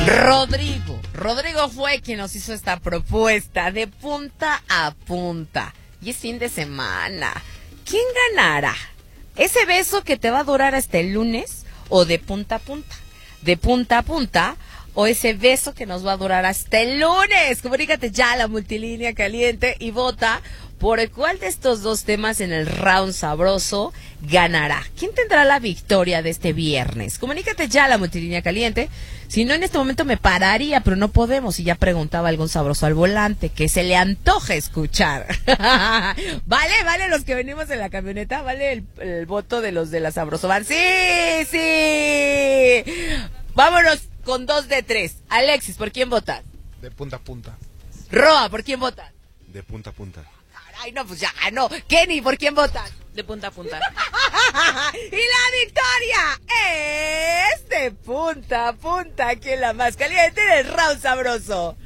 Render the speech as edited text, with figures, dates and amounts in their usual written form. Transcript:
Rodrigo fue quien nos hizo esta propuesta de punta a punta. Y es fin de semana. ¿Quién ganará? ¿Ese beso que te va a durar hasta el lunes o de punta a punta? De punta a punta o ese beso que nos va a durar hasta el lunes. Comunícate ya a la multilínea caliente y vota por cuál de estos dos temas en el round sabroso ganará. ¿Quién tendrá la victoria de este viernes? Comunícate ya a la multilínea caliente. Si no, en este momento me pararía, pero no podemos. Y ya preguntaba algún sabroso al volante que se le antoja escuchar. Vale, los que venimos en la camioneta, vale el voto de los de la Sabrosoban. Sí. Vámonos con 2 de 3. Alexis, ¿por quién votas? De punta a punta. Roa, ¿por quién votas? De punta a punta. Caray, no, pues ya ganó. Kenny, ¿por quién votas? De punta a punta. Y la victoria es de punta a punta, aquí en la más caliente del round sabroso.